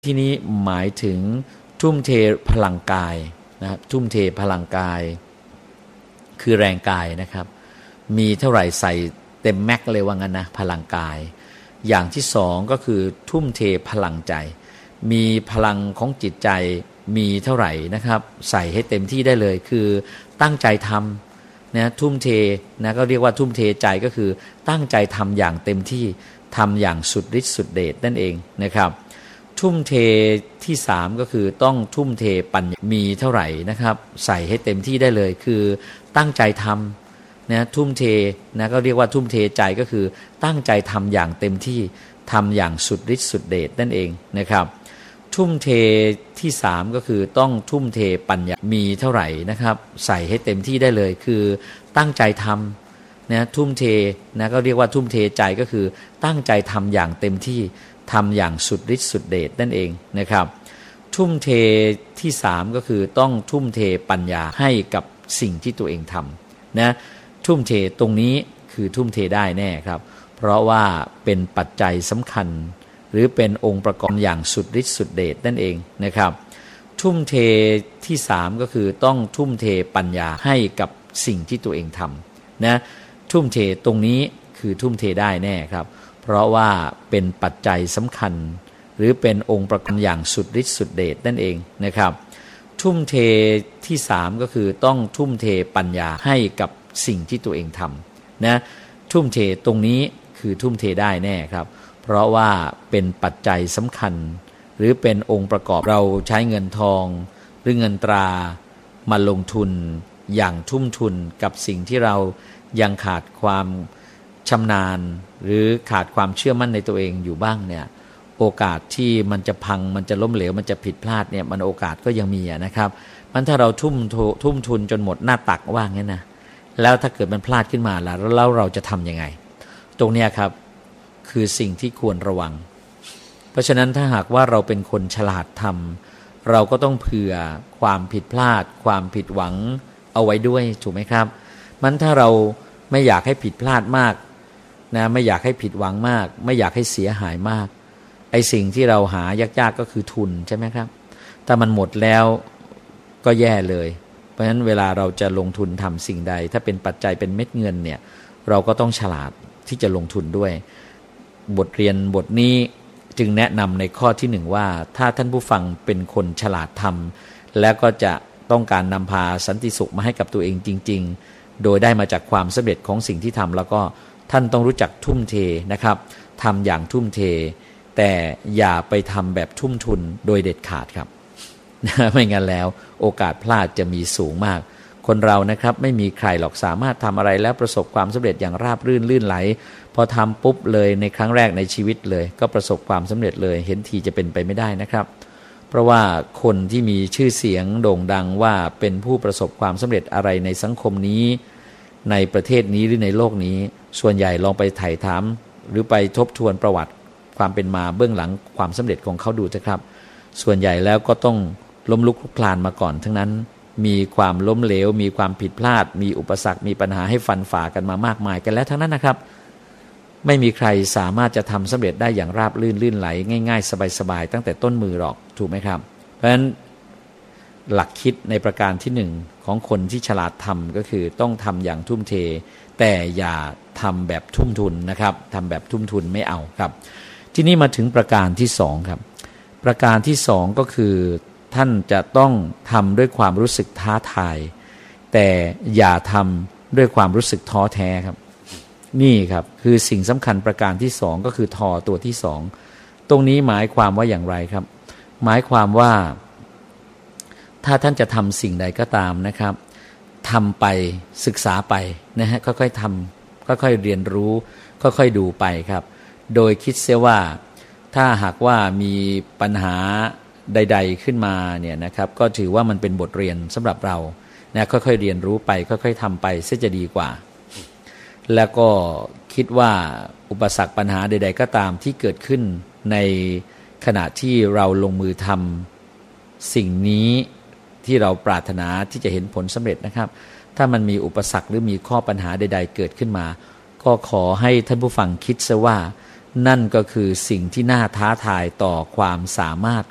ที่นี้หมายถึงทุ่มเทพลังกายนะครับทุ่มเทพลังกายคือแรงกายนะครับมีเท่าไหร่ใส่เต็มแม็กเลยว่างั้นนะพลังกายอย่างที่สองก็คือทุ่มเทพลังใจมีพลังของจิตใจมีเท่าไหร่นะครับใส่ให้เต็มที่ได้เลยคือตั้งใจทำนะทุ่มเทนะก็เรียกว่าทุ่มเทใจก็คือตั้งใจทำอย่างเต็มที่ทำอย่างสุดฤทธิ์สุดเดชนั่นเองนะครับทุ่มเทที่สามก็คือต้องทุ่มเทปัญญามีเท่าไหร่นะครับใส่ให้เต็มที่ได้เลยคือตั้งใจทำนะทุ่มเทนะก็เรียกว่าทุ่มเทใจก็คือตั้งใจทำอย่างเต็มที่ทำอย่างสุดฤทธิ์สุดเดชนั่นเองนะครับทุ่มเทที่สามก็คือต้องทุ่มเทปัญญามีเท่าไหร่นะครับใส่ให้เต็มที่ได้เลยคือตั้งใจทำนะทุ่มเทนะก็เรียกว่าทุ่มเทใจก็คือตั้งใจทำอย่างเต็มที่ทำอย่างสุดฤทธิ์สุดเดชนั่นเองนะครับทุ่มเทที่สามก็คือต้องทุ่มเทปัญญาให้กับสิ่งที่ตัวเองทำนะทุ่มเทตรงนี้คือทุ่มเทได้แน่ครับเพราะว่าเป็นปัจจัยสำคัญหรือเป็นองค์ประกอบอย่างสุดฤทธิ์สุดเดชนั่นเองนะครับทุ่มเทที่สามก็คือต้องทุ่มเทปัญญาให้กับสิ่งที่ตัวเองทำนะทุ่มเทตรงนี้คือทุ่มเทได้แน่ครับเพราะว่าเป็นปัจจัยสำคัญหรือเป็นองค์ประกอบอย่างสุดฤทธิ์สุดเดชนั่นเองนะครับทุ่มเทที่สามก็คือต้องทุ่มเทปัญญาให้กับสิ่งที่ตัวเองทำนะทุ่มเทตรงนี้คือทุ่มเทได้แน่ครับเพราะว่าเป็นปัจจัยสำคัญหรือเป็นองค์ประกอบเราใช้เงินทองหรือเงินตรามาลงทุนอย่างทุ่มทุนกับสิ่งที่เรายังขาดความชำนาญหรือขาดความเชื่อมั่นในตัวเองอยู่บ้างเนี่ยโอกาสที่มันจะพังมันจะล้มเหลวมันจะผิดพลาดเนี่ยมันโอกาสก็ยังมีนะครับมันถ้าเราทุ่มทุนจนหมดหน้าตักว่างั้นนะแล้วถ้าเกิดมันพลาดขึ้นมาแล้วเราจะทำยังไงตรงเนี้ยครับคือสิ่งที่ควรระวังเพราะฉะนั้นถ้าหากว่าเราเป็นคนฉลาดทำเราก็ต้องเผื่อความผิดพลาดความผิดหวังเอาไว้ด้วยถูกไหมครับมันถ้าเราไม่อยากให้ผิดพลาดมากนะไม่อยากให้ผิดหวังมากไม่อยากให้เสียหายมากไอ้สิ่งที่เราหายากๆก็คือทุนใช่ไหมครับถ้ามันหมดแล้วก็แย่เลยเพราะฉะนั้นเวลาเราจะลงทุนทำสิ่งใดถ้าเป็นปัจจัยเป็นเม็ดเงินเนี่ยเราก็ต้องฉลาดที่จะลงทุนด้วยบทเรียนบทนี้จึงแนะนำในข้อที่หนึ่งว่าถ้าท่านผู้ฟังเป็นคนฉลาดทำและก็จะต้องการนำพาสันติสุขมาให้กับตัวเองจริงๆโดยได้มาจากความสำเร็จของสิ่งที่ทำแล้วก็ท่านต้องรู้จักทุ่มเทนะครับทำอย่างทุ่มเทแต่อย่าไปทำแบบทุ่มทุนโดยเด็ดขาดครับ ไม่งั้นแล้วโอกาสพลาดจะมีสูงมากคนเรานะครับไม่มีใครหรอกสามารถทำอะไรแล้วประสบความสำเร็จอย่างราบรื่นลื่นไหลพอทำปุ๊บเลยในครั้งแรกในชีวิตเลยก็ประสบความสำเร็จเลยเห็นทีจะเป็นไปไม่ได้นะครับเพราะว่าคนที่มีชื่อเสียงโด่งดังว่าเป็นผู้ประสบความสำเร็จอะไรในสังคมนี้ในประเทศนี้หรือในโลกนี้ส่วนใหญ่ลองไปไถ่ถามหรือไปทบทวนประวัติความเป็นมาเบื้องหลังความสำเร็จของเขาดูนะครับส่วนใหญ่แล้วก็ต้องล้มลุกคลุกคลานมาก่อนทั้งนั้นมีความล้มเหลวมีความผิดพลาดมีอุปสรรคมีปัญหาให้ฟันฝ่ากันมามากมายกันแล้วทั้งนั้นนะครับไม่มีใครสามารถจะทำสำเร็จได้อย่างราบลื่นไหลง่ายๆสบายๆตั้งแต่ต้นมือหรอกถูกไหมครับเพราะฉะนั้นหลักคิดในประการที่หนึ่งของคนที่ฉลาดทำก็คือต้องทำอย่างทุ่มเทแต่อย่าทำแบบทุ่มทุนนะครับทำแบบทุ่มทุนไม่เอาครับทีนี้มาถึงประการที่สองครับประการที่สองก็คือท่านจะต้องทำด้วยความรู้สึกท้าทายแต่อย่าทำด้วยความรู้สึกท้อแท้ครับนี่ครับคือสิ่งสำคัญประการที่สองก็คือทอตัวที่สองตรงนี้หมายความว่าอย่างไรครับหมายความว่าถ้าท่านจะทำสิ่งใดก็ตามนะครับทำไปศึกษาไปนะฮะค่อยๆทำค่อยๆเรียนรู้ค่อยๆดูไปครับโดยคิดเสียว่าถ้าหากว่ามีปัญหาใดๆขึ้นมาเนี่ยนะครับก็ถือว่ามันเป็นบทเรียนสำหรับเรานะค่อยๆเรียนรู้ไปค่อยๆทำไปเสียจะดีกว่าแล้วก็คิดว่าอุปสรรคปัญหาใดๆก็ตามที่เกิดขึ้นในขณะที่เราลงมือทำสิ่งนี้ที่เราปรารถนาที่จะเห็นผลสำเร็จนะครับถ้ามันมีอุปสรรคหรือมีข้อปัญหาใดๆเกิดขึ้นมาก็ขอให้ท่านผู้ฟังคิดซะว่านั่นก็คือสิ่งที่น่าท้าทายต่อความสามารถ